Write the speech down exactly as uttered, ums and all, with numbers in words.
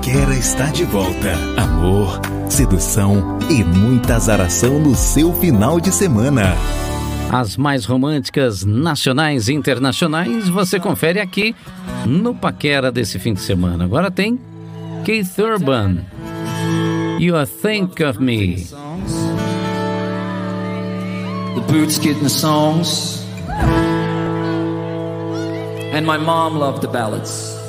Paquera está de volta. Amor, sedução e muita azaração no seu final de semana. As mais românticas nacionais e internacionais você confere aqui no Paquera desse fim de semana. Agora tem Keith Urban, You Think of Me. The Boots Kitten songs. And my mom loved the ballads.